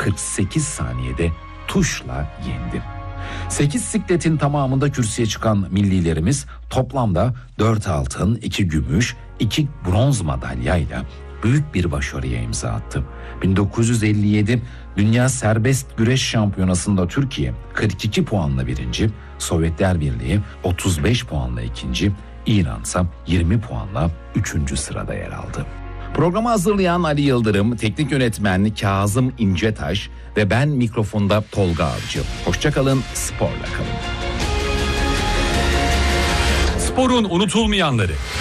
48 saniyede tuşla yendi. 8 sikletin tamamında kürsüye çıkan millilerimiz toplamda 4 altın, 2 gümüş, 2 bronz madalyayla büyük bir başarıya imza attı. 1957 Dünya Serbest Güreş Şampiyonası'nda Türkiye 42 puanla birinci, Sovyetler Birliği 35 puanla ikinci, İran ise 20 puanla 3. sırada yer aldı. Programı hazırlayan Ali Yıldırım, teknik yönetmen Kazım İncetaş ve ben mikrofonda Tolga Avcı. Hoşça kalın, sporla kalın. Sporun unutulmayanları.